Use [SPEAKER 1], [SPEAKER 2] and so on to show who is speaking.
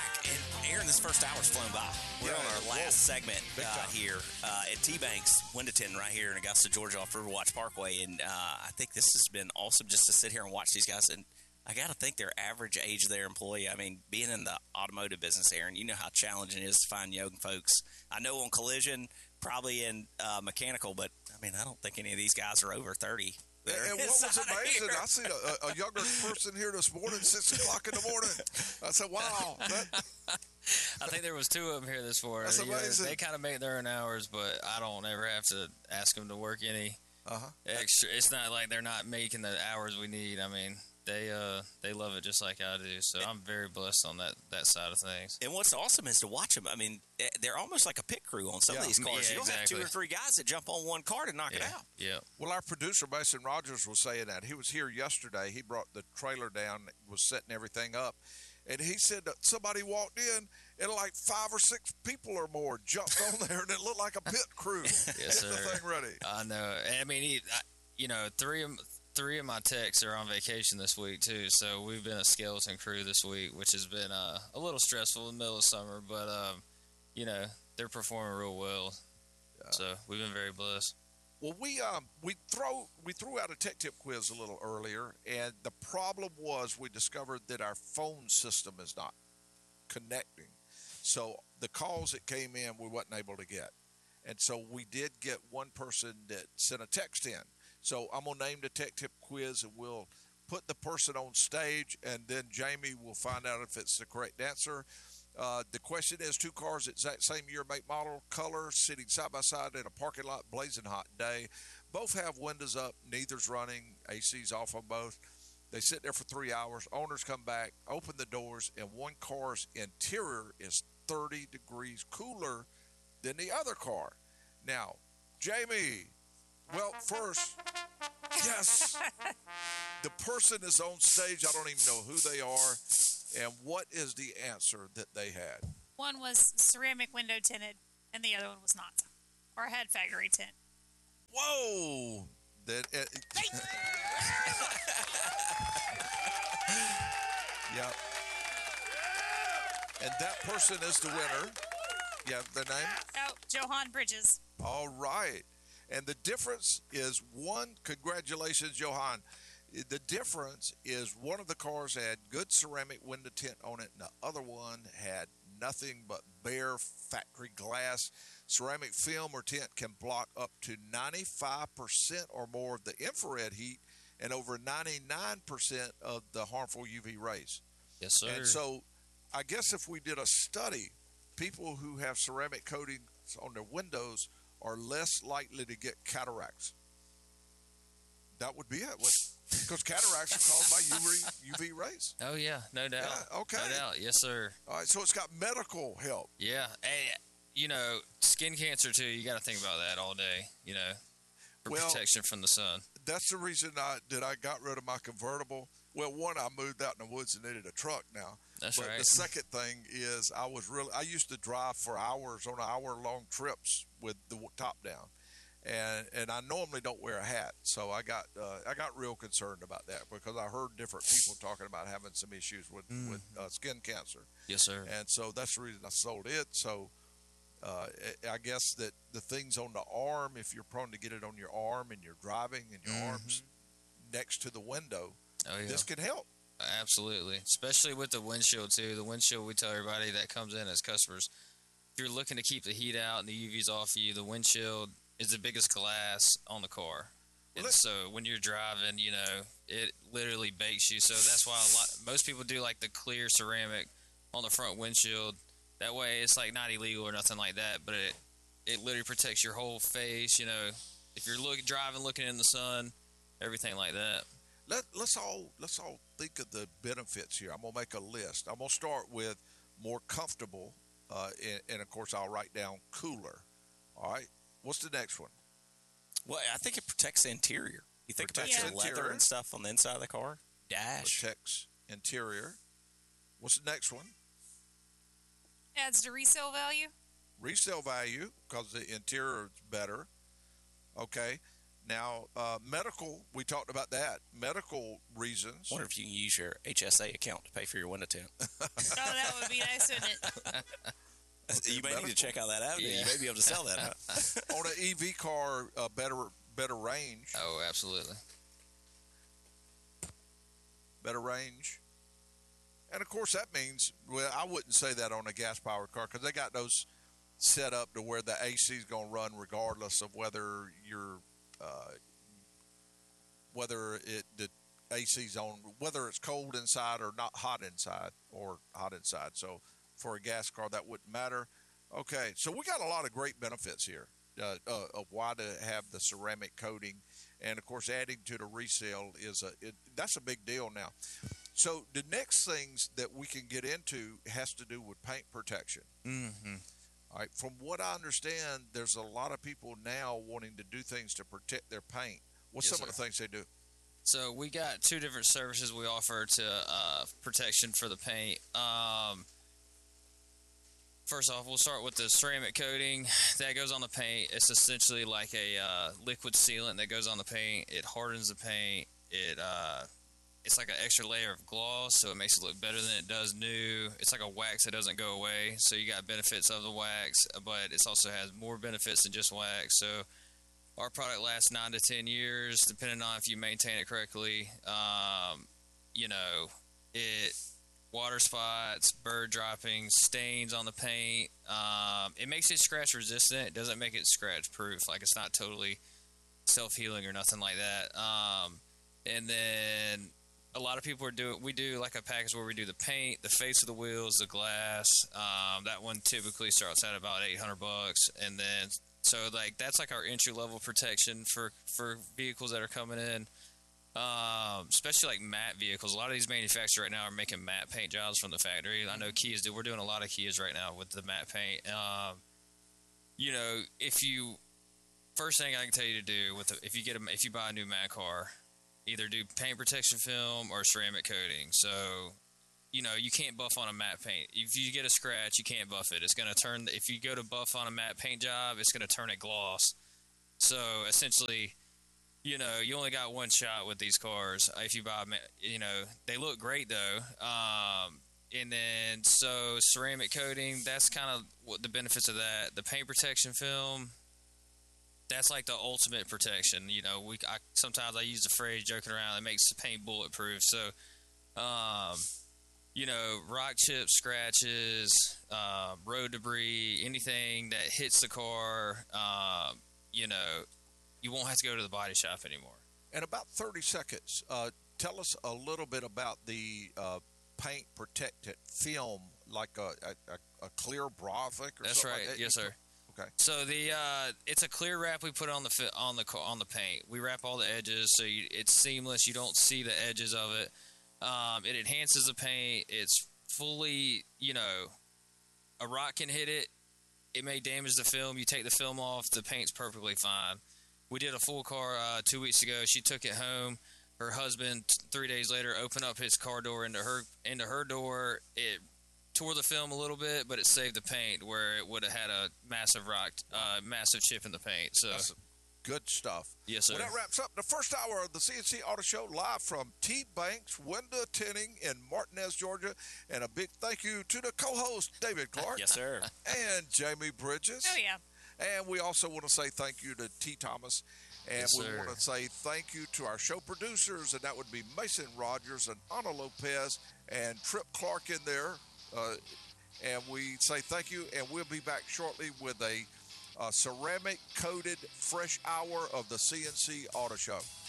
[SPEAKER 1] back. And Aaron, this first hour's flown by. We're on our last segment here at T-Banks, Window right here in Augusta, Georgia, off Riverwatch Parkway. And I think this has been awesome just to sit here and watch these guys. And I got to think their average age of their employee, I mean, being in the automotive business, Aaron, you know how challenging it is to find young folks. I know on collision, probably in mechanical, but, I mean, I don't think any of these guys are over 30.
[SPEAKER 2] And what was amazing, I seen a younger person here this morning, 6 o'clock in the morning. I said, wow.
[SPEAKER 3] I think there was 2 of them here this morning.
[SPEAKER 2] That's amazing.
[SPEAKER 3] They kind of make their own hours, but I don't ever have to ask them to work any extra. It's not like they're not making the hours we need. I mean, they love it just like I do. So I'm very blessed on that side of things.
[SPEAKER 1] And what's awesome is to watch them. I mean, they're almost like a pit crew on some of these cars. You don't have 2 or 3 guys that jump on one car to knock it out.
[SPEAKER 3] Yeah.
[SPEAKER 2] Well, our producer, Mason Rogers, was saying that. He was here yesterday. He brought the trailer down, was setting everything up. And he said that somebody walked in and like 5 or 6 people or more jumped on there, and it looked like a pit crew getting the thing ready.
[SPEAKER 3] I know. I mean, three of my techs are on vacation this week too, so we've been a skeleton crew this week, which has been a little stressful in the middle of summer, but they're performing real well. So we've been very blessed.
[SPEAKER 2] Well, we threw out a tech tip quiz a little earlier, and the problem was we discovered that our phone system is not connecting. So the calls that came in, we wasn't able to get. And so we did get one person that sent a text in. So I'm going to name the tech tip quiz, and we'll put the person on stage, and then Jamie will find out if it's the correct answer. The question is 2 cars, exact same year, make, model, color, sitting side by side in a parking lot, blazing hot day. Both have windows up, neither's running, AC's off on both. They sit there for 3 hours. Owners come back, open the doors, and one car's interior is 30 degrees cooler than the other car. Now, Jamie, well, first, yes, the person is on stage. I don't even know who they are. And what is the answer that they had?
[SPEAKER 4] One was ceramic window tinted, and the other one was not, or had factory tint.
[SPEAKER 2] Whoa! Yep. And that person is the winner. You have their name?
[SPEAKER 4] Oh, Johan Bridges.
[SPEAKER 2] All right. And the difference is one, congratulations, Johan. The difference is one of the cars had good ceramic window tint on it, and the other one had nothing but bare factory glass. Ceramic film or tint can block up to 95% or more of the infrared heat and over 99% of the harmful UV rays.
[SPEAKER 3] Yes, sir.
[SPEAKER 2] And so I guess if we did a study, people who have ceramic coatings on their windows are less likely to get cataracts. That would be it. Because cataracts are caused by UV rays.
[SPEAKER 3] Oh, yeah, no doubt.
[SPEAKER 2] Yeah, okay.
[SPEAKER 3] No doubt, yes, sir.
[SPEAKER 2] All right, so it's got medical help.
[SPEAKER 3] Yeah, and, skin cancer, too, you got to think about that all day, for protection from the sun.
[SPEAKER 2] That's the reason I got rid of my convertible. Well, one, I moved out in the woods and needed a truck now.
[SPEAKER 3] That's right.
[SPEAKER 2] The second thing is I used to drive for hours on hour-long trips with the top down. And I normally don't wear a hat, so I got real concerned about that because I heard different people talking about having some issues with skin cancer.
[SPEAKER 3] Yes, sir.
[SPEAKER 2] And so that's the reason I sold it. So I guess that the things on the arm, if you're prone to get it on your arm and you're driving and your arm's next to the window, this can help.
[SPEAKER 3] Absolutely, especially with the windshield too. The windshield, we tell everybody that comes in as customers, if you're looking to keep the heat out and the UV's off you, the windshield is the biggest glass on the car. And so when you're driving, it literally bakes you. So that's why most people do like the clear ceramic on the front windshield. That way it's like not illegal or nothing like that, but it literally protects your whole face, if you're driving, looking in the sun, everything like that.
[SPEAKER 2] Let's all think of the benefits here. I'm going to make a list. I'm going to start with more comfortable, and of course I'll write down cooler. All right. What's the next one?
[SPEAKER 1] Well, I think it protects the interior. You think about the leather and stuff on the inside of the car? Dash.
[SPEAKER 2] Protects interior. What's the next one?
[SPEAKER 4] Adds to resale value.
[SPEAKER 2] Resale value because the interior is better. Okay. Now, medical, we talked about that. Medical reasons.
[SPEAKER 1] Wonder if you can use your HSA account to pay for your window tint.
[SPEAKER 4] Oh, that would be nice, wouldn't it?
[SPEAKER 1] You may need to check out that avenue.
[SPEAKER 3] Yeah.
[SPEAKER 1] You may be able to sell that. Huh?
[SPEAKER 2] On an EV car, better range.
[SPEAKER 3] Oh, absolutely.
[SPEAKER 2] Better range. And, of course, that means, well, I wouldn't say that on a gas-powered car because they got those set up to where the AC is going to run regardless of whether you're the AC's on, whether it's cold inside or not hot inside or hot inside. So for a gas car, that wouldn't matter. Okay, so we got a lot of great benefits here of why to have the ceramic coating, and of course, adding to the resale that's a big deal now. So the next things that we can get into has to do with paint protection.
[SPEAKER 3] Mm-hmm.
[SPEAKER 2] All right, from what I understand, there's a lot of people now wanting to do things to protect their paint. What's
[SPEAKER 3] Yes,
[SPEAKER 2] some of the things they do?
[SPEAKER 3] So we got two different services we offer to protection for the paint. First off, we'll start with the ceramic coating that goes on the paint. It's essentially like a liquid sealant that goes on the paint. It hardens the paint. It's like an extra layer of gloss, so it makes it look better than it does new. It's like a wax that doesn't go away, so you got benefits of the wax, but it also has more benefits than just wax. So our product lasts 9 to 10 years, depending on if you maintain it correctly. It water spots, bird droppings, stains on the paint. It makes it scratch resistant. It doesn't make it scratch proof. Like, it's not totally self-healing or nothing like that. And then a lot of people we do like a package where we do the paint, the face of the wheels, the glass. That one typically starts at about $800, and then so like that's like our entry level protection for vehicles that are coming in, especially like matte vehicles. A lot of these manufacturers right now are making matte paint jobs from the factory. I know Kias do. We're doing a lot of Kias right now with the matte paint. First thing I can tell you to do if you buy a new matte car, either do paint protection film or ceramic coating. So, you can't buff on a matte paint. If you get a scratch, you can't buff it. It's going to turn, if you go to buff on a matte paint job, it's going to turn it gloss. So, essentially, you only got one shot with these cars. If you buy, they look great though. And then, so ceramic coating, that's kind of what the benefits of that. The paint protection film, that's like the ultimate protection. Sometimes I use the phrase joking around, it makes the paint bulletproof. So, rock chips, scratches, road debris, anything that hits the car, you won't have to go to the body shop anymore.
[SPEAKER 2] In about 30 seconds, tell us a little bit about the paint protected film, like a clear Bravik or
[SPEAKER 3] That's
[SPEAKER 2] something
[SPEAKER 3] right.
[SPEAKER 2] like that?
[SPEAKER 3] Yes, sir.
[SPEAKER 2] Okay.
[SPEAKER 3] So it's a clear wrap we put on the paint. We wrap all the edges so it's seamless. You don't see the edges of it. It enhances the paint. It's fully, a rock can hit it. It may damage the film. You take the film off, the paint's perfectly fine. We did a full car 2 weeks ago. She took it home. Her husband 3 days later opened up his car door into her door. It tore the film a little bit, but it saved the paint where it would have had a massive chip in the paint. So
[SPEAKER 2] that's good stuff.
[SPEAKER 3] Yes, sir.
[SPEAKER 2] Well, that wraps up the first hour of the CNC Auto Show live from T Banks Window Tinting in Martinez, Georgia. And a big thank you to the co-host, David Clark.
[SPEAKER 1] Yes, sir.
[SPEAKER 2] And Jamie Bridges.
[SPEAKER 4] Oh, yeah.
[SPEAKER 2] And we also want to say thank you to T. Thomas. And
[SPEAKER 3] Yes,
[SPEAKER 2] we
[SPEAKER 3] sir.
[SPEAKER 2] want to say thank you to our show producers, and that would be Mason Rogers and Ana Lopez and Trip Clark in there. And we say thank you, and we'll be back shortly with a ceramic-coated fresh hour of the CNC Auto Show.